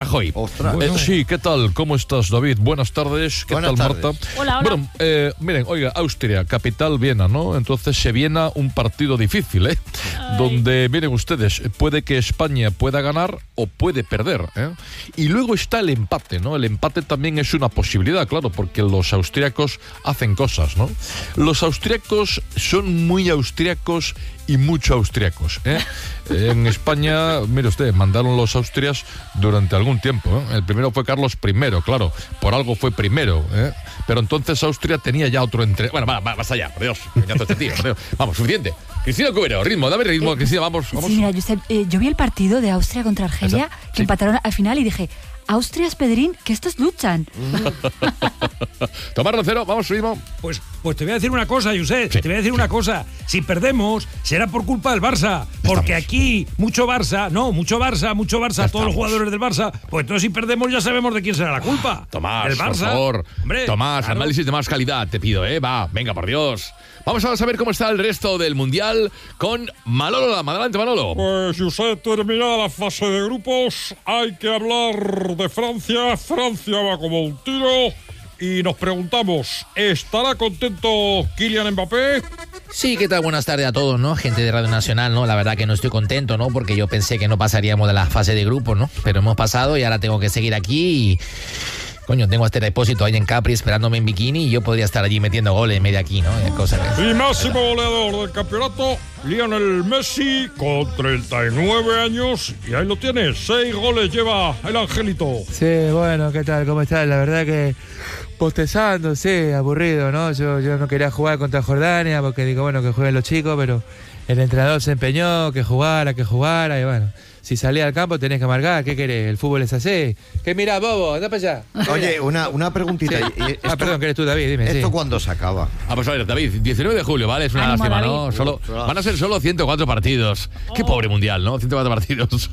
Rajoy. Sí, ¿qué tal? ¿Cómo estás, David? Buenas tardes. ¿Qué tal, Marta? Hola. Bueno, miren, oiga, Austria, capital Viena, ¿no? Entonces se viene un partido difícil, donde, miren ustedes, puede que España pueda ganar o puede perder, Y luego está el empate, ¿no? El empate también es una posibilidad, claro, porque los austriacos hacen cosas, ¿no? Los austriacos son muy austriacos y mucho austriacos, En España, mire usted, mandaron los austrias durante algún tiempo, El primero fue Carlos I, claro, por algo fue primero, Pero entonces Austria tenía ya otro entre... Bueno, va, vas allá, por Dios, este tío, por Dios. Vamos, suficiente. Cristina Cubero, ritmo, dame ritmo, Cristina, vamos. Sí, mira, yo vi el partido de Austria contra Argelia, que empataron al final y dije... Austrias, Pedrín, que estos luchan. Tomás Rocero, vamos, ritmo. Pues te voy a decir una cosa, Josep, te voy a decir una cosa. Si perdemos, será por culpa del Barça. Porque aquí, mucho Barça, todos los jugadores del Barça, pues entonces si perdemos ya sabemos de quién será la culpa. Tomás, el Barça. por favor. Hombre, Tomás, claro. Análisis de más calidad, te pido, Va, venga, por Dios. Vamos a saber cómo está el resto del Mundial con Manolo Lama. Adelante, Manolo. Pues, Josep, terminada la fase de grupos, hay que hablar de Francia. Francia va como un tiro y nos preguntamos, ¿estará contento Kylian Mbappé? Sí, ¿qué tal? Buenas tardes a todos, ¿no? Gente de Radio Nacional, ¿no? La verdad que no estoy contento, ¿no? Porque yo pensé que no pasaríamos de la fase de grupos, ¿no? Pero hemos pasado y ahora tengo que seguir aquí y... Coño, tengo este depósito ahí en Capri esperándome en bikini y yo podría estar allí metiendo goles en medio aquí, ¿no? Y máximo goleador del campeonato, Lionel Messi, con 39 años. Y ahí lo tienes, 6 goles lleva el angelito. Sí, bueno, ¿qué tal? ¿Cómo estás? La verdad que postezando, sí, aburrido, ¿no? Yo no quería jugar contra Jordania porque digo, bueno, que jueguen los chicos, pero el entrenador se empeñó, que jugara, y bueno... Si salía al campo tenés que marcar, ¿qué querés? El fútbol es así. ¿Qué mirás, bobo? Anda para allá. Oye, una preguntita. Sí. Perdón, que eres tú, David, dime. ¿Esto sí. ¿Cuándo se acaba? Vamos a ver, David, 19 de julio, ¿vale? Es una lástima, ¿no? Van a ser solo 104 partidos. Qué pobre mundial, ¿no? 104 partidos.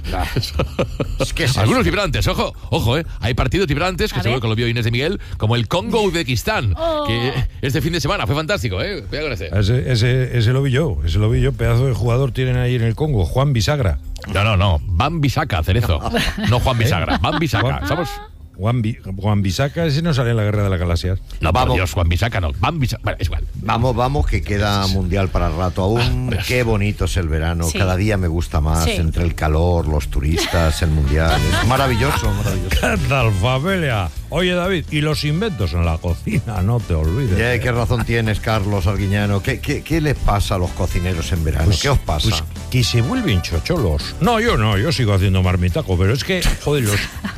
Algunos vibrantes, ojo, Hay partidos vibrantes, que seguro que lo vio Inés de Miguel, como el Congo-Uzbekistán, que este fin de semana fue fantástico, Cuidado con Ese lo vi yo, pedazo de jugador tienen ahí en el Congo, Juan Bisagra. No, Van Bisaca, Cerezo. No Juan Bisagra, Van Bisaca, ¿sabes? Juan Bisaca, ese no sale en la Guerra de las Galaxias. No, por Dios, Juan Bisaca no. Van Bisaca, bueno, es igual. Vamos, que queda mundial para el rato aún. Qué bonito es el verano. Sí. Cada día me gusta más, entre el calor, los turistas, el mundial. Es maravilloso. ¿Qué tal, familia? Oye, David, y los inventos en la cocina, no te olvides. Qué razón tienes, Carlos Arguiñano. ¿Qué les pasa a los cocineros en verano? ¿Qué os pasa? Pues que se vuelven chocholos. No, yo sigo haciendo marmitaco, pero es que, joder,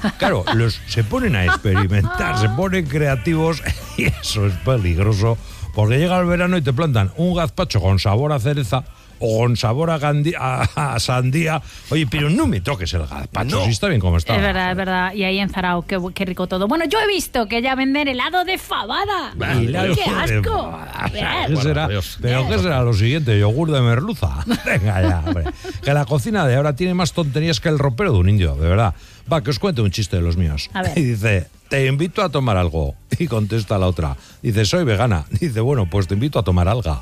se ponen a experimentar, se ponen creativos y eso es peligroso porque llega el verano y te plantan un gazpacho con sabor a cereza o con sabor a sandía. Oye, pero no me toques el gazpacho, si está bien como está. Es verdad. Y ahí en Zarao, qué rico todo. Bueno, yo he visto que ya venden helado de fabada. ¡Qué asco! ¿Qué será lo siguiente? ¿Yogur de merluza? Venga ya, hombre. Que la cocina de ahora tiene más tonterías que el ropero de un indio, de verdad. Va, que os cuente un chiste de los míos. A ver. Y dice, te invito a tomar algo. Y contesta la otra. Dice, soy vegana. Dice, bueno, pues te invito a tomar alga.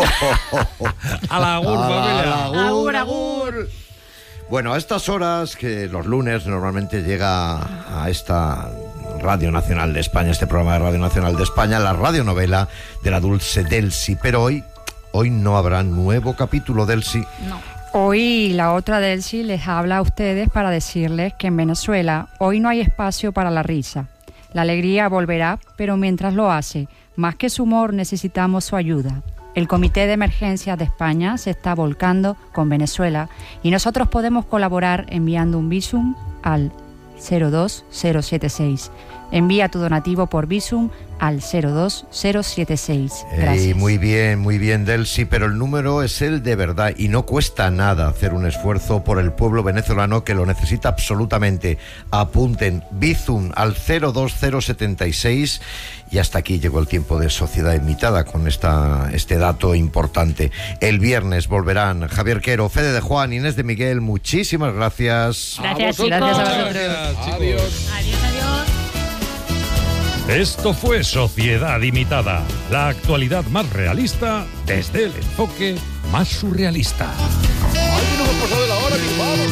A la agur, familia. Agur. Bueno, a estas horas, que los lunes normalmente llega a esta Radio Nacional de España, este programa de Radio Nacional de España, la radionovela de la Dulce Delcy. Pero hoy no habrá nuevo capítulo, Delcy. No. Hoy la otra Delcy les habla a ustedes para decirles que en Venezuela hoy no hay espacio para la risa. La alegría volverá, pero mientras lo hace, más que su humor necesitamos su ayuda. El Comité de Emergencia de España se está volcando con Venezuela y nosotros podemos colaborar enviando un Bizum al 02076. Envía tu donativo por Bizum al 02076. Gracias. Muy bien, Delcy, pero el número es el de verdad y no cuesta nada hacer un esfuerzo por el pueblo venezolano que lo necesita absolutamente. Apunten Bizum al 02076 y hasta aquí llegó el tiempo de Sociedad Invitada con este dato importante. El viernes volverán Javier Quero, Fede de Juan, Inés de Miguel. Muchísimas gracias. Gracias, chicos. Gracias a vosotros. Adiós. Adiós. Esto fue Sociedad Imitada, la actualidad más realista desde el enfoque más surrealista. ¡Ay, no hemos pasado de la hora, que vamos!